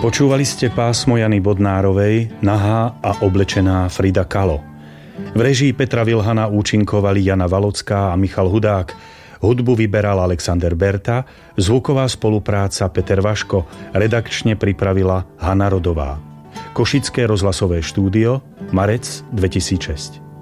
Počúvali ste pásmo Jany Bodnárovej Nahá a oblečená Frida Kahlo. V režii Petra Vilhana účinkovali Jana Valocká a Michal Hudák. Hudbu vyberal Alexander Berta, zvuková spolupráca Peter Vaško, redakčne pripravila Hana Rodová. Košické rozhlasové štúdio, marec 2006.